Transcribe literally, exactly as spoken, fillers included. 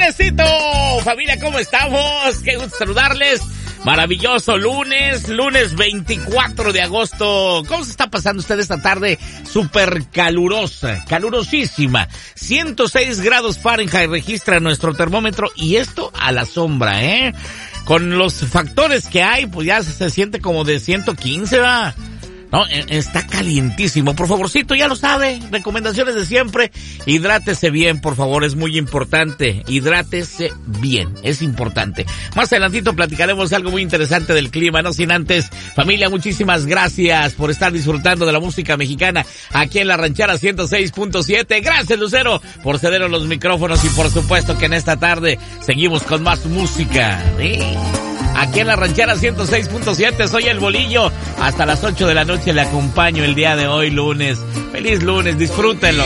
lunesito! Familia, ¿cómo estamos? Qué gusto saludarles. Maravilloso lunes, lunes veinticuatro de agosto. ¿Cómo se está pasando usted esta tarde? Súper calurosa, calurosísima. ciento seis grados Fahrenheit registra nuestro termómetro y esto a la sombra, ¿eh? Con los factores que hay, pues ya se siente como de ciento quince, ¿va? No, está calientísimo. Por favorcito, ya lo sabe. Recomendaciones de siempre. Hidrátese bien, por favor. Es muy importante. Hidrátese bien. Es importante. Más adelantito platicaremos algo muy interesante del clima. No sin antes, familia, muchísimas gracias por estar disfrutando de la música mexicana aquí en La Ranchera ciento seis punto siete. Gracias, Lucero, por cedernos los micrófonos. Y por supuesto que en esta tarde seguimos con más música. ¿Sí? Aquí en La Ranchera ciento seis punto siete, soy el Bolillo. Hasta las ocho de la noche le acompaño el día de hoy, lunes. Feliz lunes, disfrútenlo.